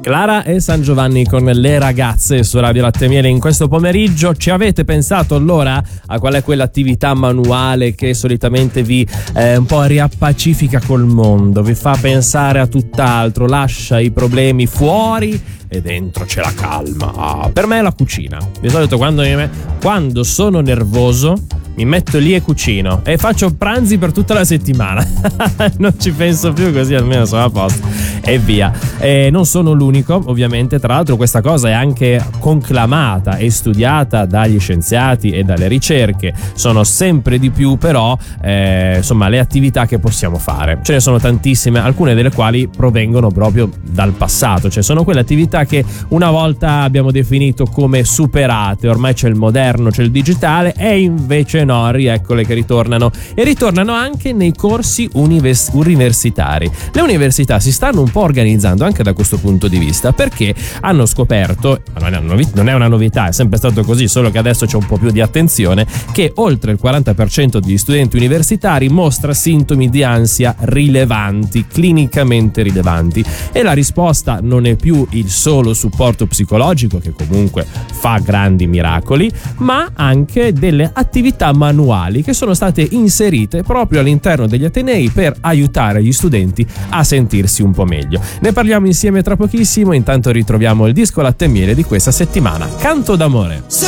Clara e San Giovanni con Le ragazze su Radio Latte e Miele in questo pomeriggio. Ci avete pensato allora a qual è quell'attività manuale che solitamente vi un po' riappacifica col mondo, vi fa pensare a tutt'altro, lascia i problemi fuori e dentro c'è la calma? Per me è la cucina. Di solito quando sono nervoso mi metto lì e cucino e faccio pranzi per tutta la settimana. Non ci penso più, così almeno sono a posto e via. Non sono l'unico, ovviamente. Tra l'altro questa cosa è anche conclamata e studiata dagli scienziati e dalle ricerche. Sono sempre di più però insomma le attività che possiamo fare. Ce ne sono tantissime, alcune delle quali provengono proprio dal passato, cioè sono quelle attività che una volta abbiamo definito come superate, ormai c'è il moderno, c'è il digitale, e invece no, rieccole che ritornano, e ritornano anche nei corsi universitari. Le università si stanno un po' organizzando anche da questo punto di vista, perché hanno scoperto, non è una novità, è sempre stato così, solo che adesso c'è un po' più di attenzione, che oltre il 40% degli studenti universitari mostra sintomi di ansia rilevanti, clinicamente rilevanti, e la risposta non è più il solo supporto psicologico, che comunque fa grandi miracoli, ma anche delle attività manuali che sono state inserite proprio all'interno degli atenei per aiutare gli studenti a sentirsi un po' meglio. Ne parliamo insieme tra pochissimo, intanto ritroviamo il disco Latte e Miele di questa settimana, Canto d'amore.